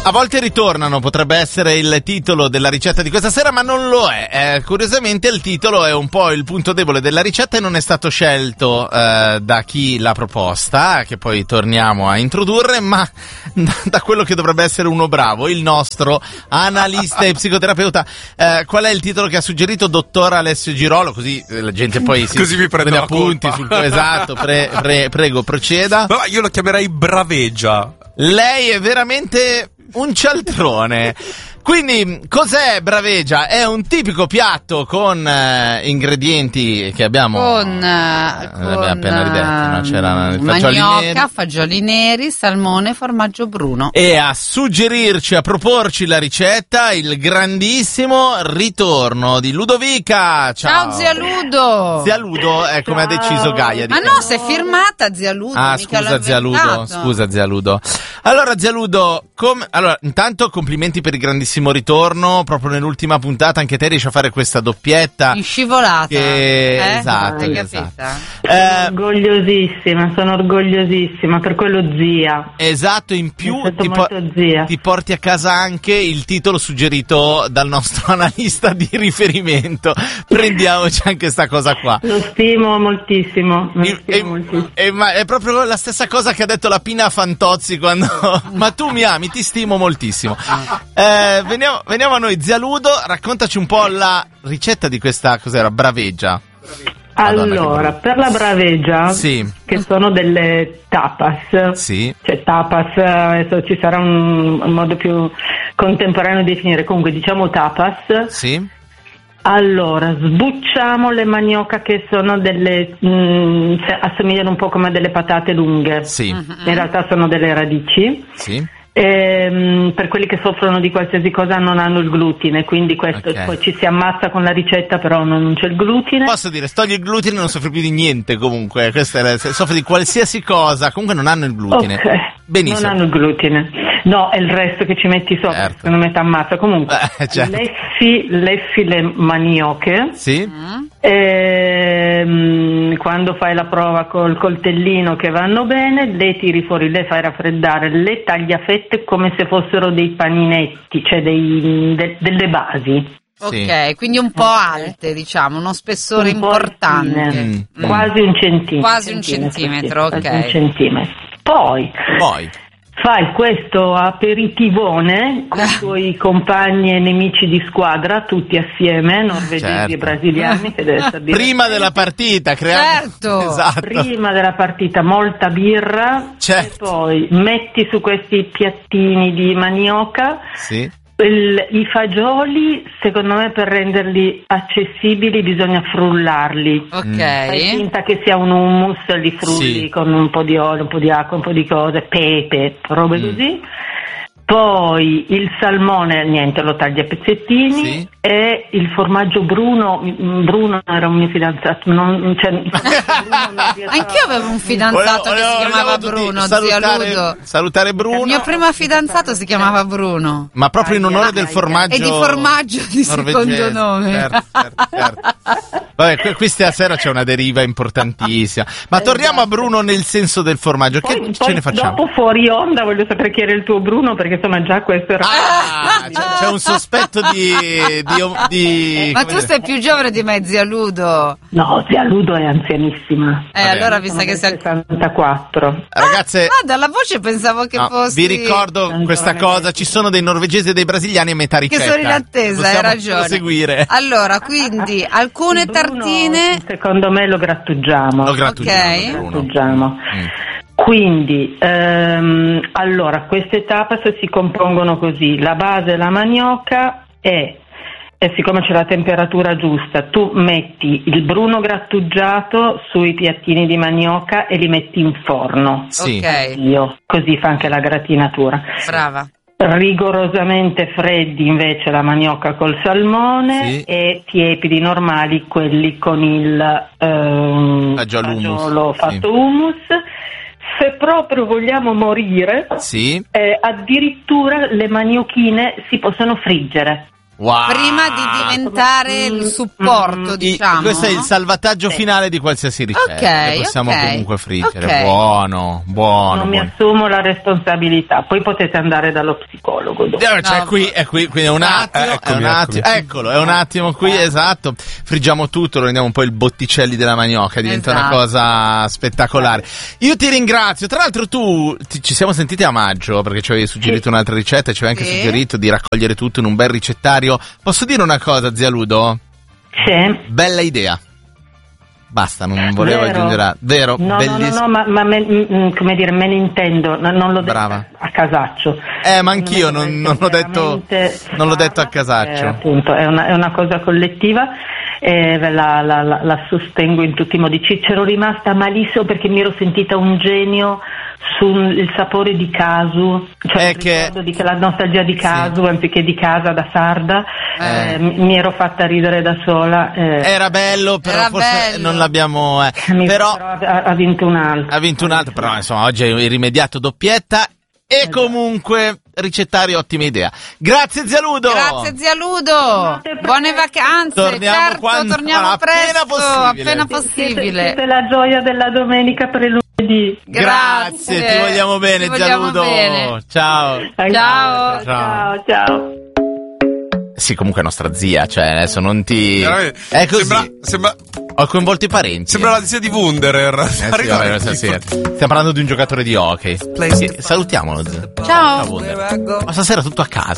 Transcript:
A volte ritornano, potrebbe essere il titolo della ricetta di questa sera, ma non lo è. Curiosamente il titolo è un po' il punto debole della ricetta e non è stato scelto da chi l'ha proposta, che poi torniamo a introdurre, ma da quello che dovrebbe essere uno bravo, il nostro analista e psicoterapeuta. Qual è il titolo che ha suggerito dottor Alessio Girolo? Così la gente poi si così mi prende appunti sul esatto, prego, proceda. No, io lo chiamerei braveggia. Lei è veramente un cialtrone. Quindi, cos'è braveggia? È un tipico piatto con ingredienti che abbiamo appena ridetti, no? C'era il manioca, fagioli neri, salmone, formaggio bruno. E a suggerirci, a proporci la ricetta, il grandissimo ritorno di Ludovica. Ciao zia Ludo. Zia Ludo è come ha deciso Gaia. Ma no, sei firmata zia Ludo. Ah, scusa zia Ludo. Allora zia Ludo, intanto complimenti per il grandissimo ritorno, proprio nell'ultima puntata anche te riesci a fare questa doppietta in scivolata esatto. Sono orgogliosissima, per quello zia. Esatto, in più ti porti a casa anche il titolo suggerito dal nostro analista di riferimento. Prendiamoci anche sta cosa qua. Lo stimo moltissimo. Ma è proprio la stessa cosa che ha detto la Pina Fantozzi quando ma tu mi ami, ti stimo moltissimo. Veniamo a noi, zia Ludo, raccontaci un po' la ricetta di questa, cos'era, braveggia. Allora, per la braveggia, sì, che sono delle tapas, sì, cioè tapas, adesso ci sarà un modo più contemporaneo di definire, comunque diciamo tapas. Sì. Allora, sbucciamo le manioca che sono delle, assomigliano un po' come delle patate lunghe. Sì. In realtà sono delle radici. Sì. Per quelli che soffrono di qualsiasi cosa non hanno il glutine, quindi questo poi ci si ammazza con la ricetta, però non c'è il glutine. Posso dire, togli il glutine e non soffri più di niente comunque, soffri di qualsiasi cosa, comunque non hanno il glutine. Ok, benissimo. Non hanno il glutine. No, è il resto che ci metti sopra, certo. Secondo me t'ammazza. Comunque, certo. lessi le manioche. Sì. Quando fai la prova col coltellino che vanno bene, le tiri fuori, le fai raffreddare, le tagli a fette come se fossero dei paninetti, cioè delle basi. Sì. Ok, quindi un po' alte, diciamo, uno spessore importante. Quasi un centimetro. Quasi un centimetro, ok. Quasi un centimetro. Poi fai questo aperitivone con i tuoi compagni e nemici di squadra, tutti assieme, norvegesi e brasiliani, che deve essere prima della partita, certo. Esatto. Prima della partita molta birra, certo. E poi metti su questi piattini di manioca. Sì. I fagioli, secondo me, per renderli accessibili bisogna frullarli. Ok. Fai finta che sia un hummus, li frulli con un po' di olio, un po' di acqua, un po' di cose, pepe, robe così. Poi il salmone, niente, lo tagli a pezzettini, e il formaggio Bruno era un mio fidanzato, anch'io avevo un fidanzato che si chiamava Bruno, zia Ludo. Salutare Bruno. Il mio primo fidanzato si chiamava Bruno. Ma proprio in onore del formaggio. E di formaggio di secondo nome. Certo. Vabbè, qui stasera c'è una deriva importantissima. Ma torniamo a Bruno nel senso del formaggio. Che ce ne facciamo? Dopo fuori onda voglio sapere chi era il tuo Bruno, perché insomma già questo era... c'è un sospetto di ma tu sei più giovane di me, zia Ludo. No, zia Ludo è anzianissima. Allora mi sa che sei 64. Ragazze, dalla voce pensavo che fossi... Vi ricordo questa cosa, ci sono dei norvegesi e dei brasiliani a metà ricetta. Che sono in attesa, hai ragione. Proseguire. Allora, quindi alcune tartine... Secondo me lo grattugiamo. Grattugiamo. Quindi, allora, queste tapas si compongono così: la base, la manioca, e siccome c'è la temperatura giusta, tu metti il bruno grattugiato sui piattini di manioca e li metti in forno. Sì. Così fa anche la gratinatura. Brava. Rigorosamente freddi invece la manioca col salmone, e tiepidi normali quelli con il fagiolo fatto hummus. Se proprio vogliamo morire, addirittura le maniochine si possono friggere. Wow. Prima di diventare il supporto, diciamo. Questo è il salvataggio finale di qualsiasi ricetta. Che possiamo comunque friggere. Okay. Buono. Non mi assumo la responsabilità. Poi potete andare dallo psicologo. Qui, quindi è un attimo. Eccolo, è un attimo qui, esatto. Friggiamo tutto, lo rendiamo un po' il Botticelli della manioca, diventa una cosa spettacolare. Io ti ringrazio. Tra l'altro ci siamo sentiti a maggio, perché ci avevi suggerito un'altra ricetta, ci avevi anche suggerito di raccogliere tutto in un bel ricettario. Posso dire una cosa, zia Ludo? Sì. Bella idea. Basta, non volevo aggiungere. Vero? No, bellissimo. ma come dire, me ne intendo, non l'ho detto a casaccio. Ma anch'io non l'ho detto a casaccio. Appunto, è una cosa collettiva. La sostengo in tutti i modi. C'ero rimasta malissimo perché mi ero sentita un genio sul sapore di casu, cioè la nostalgia di casu anziché di casa da sarda. Mi ero fatta ridere da sola. Era bello, però forse non l'abbiamo. Però ha vinto un altro. Però insomma oggi hai rimediato doppietta. E comunque ricettario, ottima idea. Grazie zia Ludo. Buone vacanze. Torniamo presto, appena possibile. Siete la gioia della domenica per il lunedì. Grazie, ti vogliamo bene zia Ludo. Bene. Ciao. Sì, comunque è nostra zia, cioè adesso non ti... È così. Sembra... Ho coinvolto i parenti. Sembra la zia di Wunderer. Stiamo parlando di un giocatore di hockey. Salutiamolo. Ciao. Ma stasera tutto a casa.